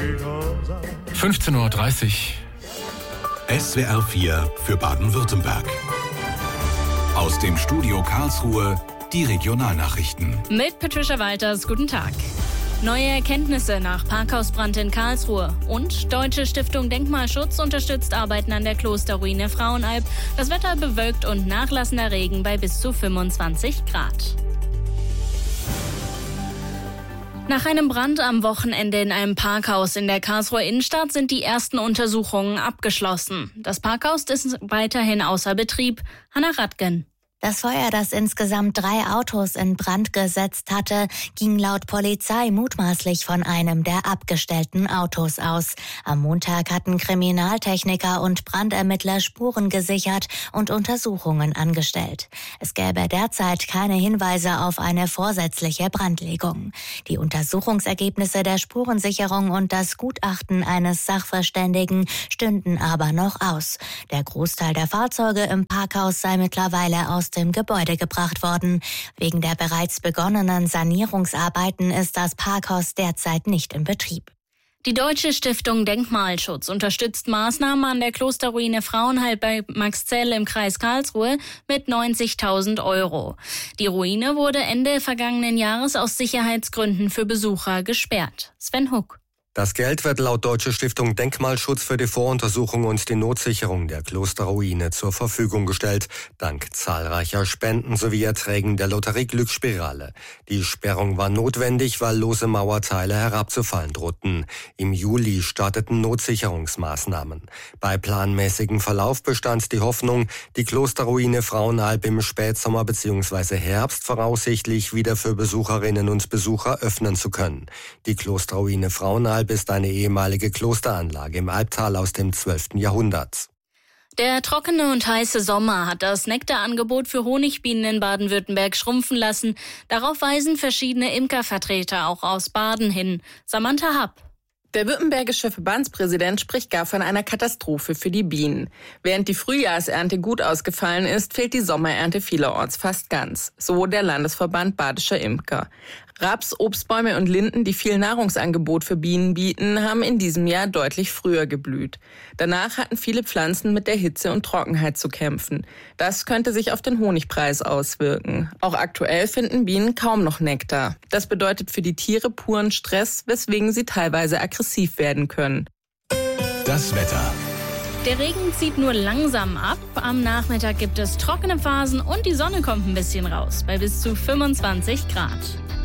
15:30 Uhr. SWR 4 für Baden-Württemberg. Aus dem Studio Karlsruhe die Regionalnachrichten. Mit Patricia Walters, guten Tag. Neue Erkenntnisse nach Parkhausbrand in Karlsruhe. Und Deutsche Stiftung Denkmalschutz unterstützt Arbeiten an der Klosterruine Frauenalb. Das Wetter bewölkt und nachlassender Regen bei bis zu 25 Grad. Nach einem Brand am Wochenende in einem Parkhaus in der Karlsruher Innenstadt sind die ersten Untersuchungen abgeschlossen. Das Parkhaus ist weiterhin außer Betrieb. Hannah Radgen. Das Feuer, das insgesamt 3 Autos in Brand gesetzt hatte, ging laut Polizei mutmaßlich von einem der abgestellten Autos aus. Am Montag hatten Kriminaltechniker und Brandermittler Spuren gesichert und Untersuchungen angestellt. Es gäbe derzeit keine Hinweise auf eine vorsätzliche Brandlegung. Die Untersuchungsergebnisse der Spurensicherung und das Gutachten eines Sachverständigen stünden aber noch aus. Der Großteil der Fahrzeuge im Parkhaus sei mittlerweile aus dem Gebäude gebracht worden. Wegen der bereits begonnenen Sanierungsarbeiten ist das Parkhaus derzeit nicht in Betrieb. Die Deutsche Stiftung Denkmalschutz unterstützt Maßnahmen an der Klosterruine Frauenalb bei Maxzell im Kreis Karlsruhe mit 90.000 €. Die Ruine wurde Ende vergangenen Jahres aus Sicherheitsgründen für Besucher gesperrt. Sven Huck. Das Geld wird laut Deutsche Stiftung Denkmalschutz für die Voruntersuchung und die Notsicherung der Klosterruine zur Verfügung gestellt, dank zahlreicher Spenden sowie Erträgen der Lotterie Glücksspirale. Die Sperrung war notwendig, weil lose Mauerteile herabzufallen drohten. Im Juli starteten Notsicherungsmaßnahmen. Bei planmäßigem Verlauf bestand die Hoffnung, die Klosterruine Frauenalb im Spätsommer bzw. Herbst voraussichtlich wieder für Besucherinnen und Besucher öffnen zu können. Die Klosterruine Frauenalb ist eine ehemalige Klosteranlage im Albtal aus dem 12. Jahrhundert. Der trockene und heiße Sommer hat das Nektarangebot für Honigbienen in Baden-Württemberg schrumpfen lassen. Darauf weisen verschiedene Imkervertreter auch aus Baden hin. Samantha Happ. Der württembergische Verbandspräsident spricht gar von einer Katastrophe für die Bienen. Während die Frühjahrsernte gut ausgefallen ist, fehlt die Sommerernte vielerorts fast ganz. So der Landesverband Badischer Imker. Raps, Obstbäume und Linden, die viel Nahrungsangebot für Bienen bieten, haben in diesem Jahr deutlich früher geblüht. Danach hatten viele Pflanzen mit der Hitze und Trockenheit zu kämpfen. Das könnte sich auf den Honigpreis auswirken. Auch aktuell finden Bienen kaum noch Nektar. Das bedeutet für die Tiere puren Stress, weswegen sie teilweise aggressiv werden können. Das Wetter. Der Regen zieht nur langsam ab. Am Nachmittag gibt es trockene Phasen und die Sonne kommt ein bisschen raus, bei bis zu 25 Grad.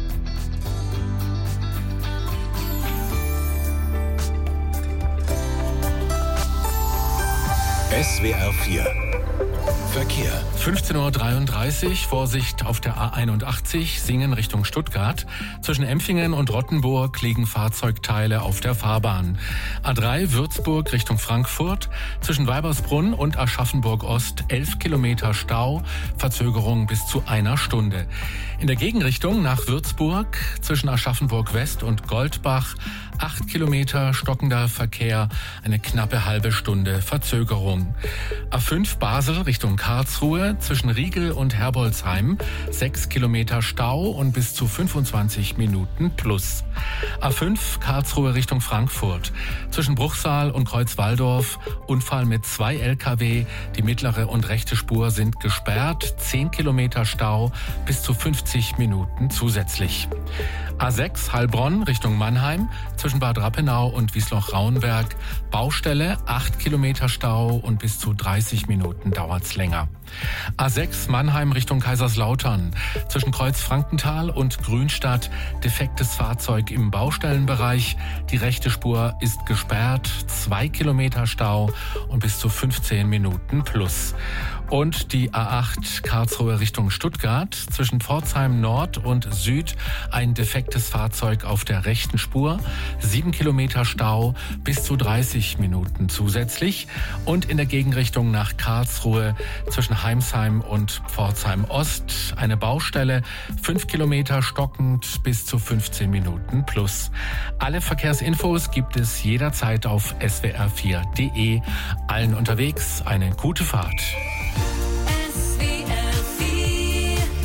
SWR 4 Verkehr. 15:33 Uhr, Vorsicht auf der A81, Singen Richtung Stuttgart. Zwischen Empfingen und Rottenburg liegen Fahrzeugteile auf der Fahrbahn. A3 Würzburg Richtung Frankfurt. Zwischen Weibersbrunn und Aschaffenburg Ost 11 Kilometer Stau, Verzögerung bis zu 1 Stunde. In der Gegenrichtung nach Würzburg zwischen Aschaffenburg West und Goldbach 8 Kilometer stockender Verkehr, eine knappe halbe Stunde Verzögerung. A5 Basel Richtung Karlsruhe zwischen Riegel und Herbolzheim 6 Kilometer Stau und bis zu 25 Minuten plus. A5 Karlsruhe Richtung Frankfurt zwischen Bruchsal und Kreuzwaldorf Unfall mit 2 LKW, die mittlere und rechte Spur sind gesperrt, 10 Kilometer Stau, bis zu 50 Minuten zusätzlich. A6 Heilbronn Richtung Mannheim zwischen Bad Rappenau und Wiesloch-Rauenberg Baustelle, 8 Kilometer Stau und bis zu 30 Minuten dauert's länger. A6 Mannheim Richtung Kaiserslautern zwischen Kreuz-Frankenthal und Grünstadt defektes Fahrzeug im Baustellenbereich. Die rechte Spur ist gesperrt, 2 Kilometer Stau und bis zu 15 Minuten plus. Und die A8 Karlsruhe Richtung Stuttgart zwischen Pforzheim Nord und Süd ein defektes Fahrzeug auf der rechten Spur, 7 Kilometer Stau, bis zu 30 Minuten zusätzlich. Und in der Gegenrichtung nach Karlsruhe zwischen Heimsheim und Pforzheim Ost eine Baustelle, 5 Kilometer stockend, bis zu 15 Minuten plus. Alle Verkehrsinfos gibt es jederzeit auf swr4.de. Allen unterwegs eine gute Fahrt. SWR 4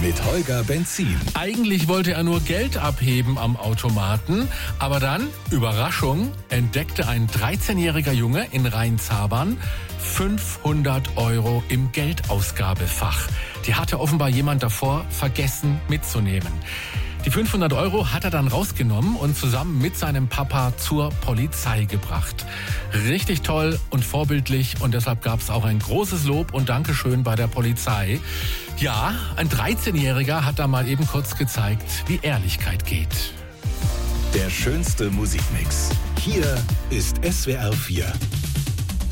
mit Holger Benzin. Eigentlich wollte er nur Geld abheben am Automaten, aber dann, Überraschung, entdeckte ein 13-jähriger Junge in Rhein-Zabern 500 € im Geldausgabefach. Die hatte offenbar jemand davor vergessen mitzunehmen. Die 500 € hat er dann rausgenommen und zusammen mit seinem Papa zur Polizei gebracht. Richtig toll und vorbildlich, und deshalb gab es auch ein großes Lob und Dankeschön bei der Polizei. Ja, ein 13-Jähriger hat da mal eben kurz gezeigt, wie Ehrlichkeit geht. Der schönste Musikmix. Hier ist SWR 4.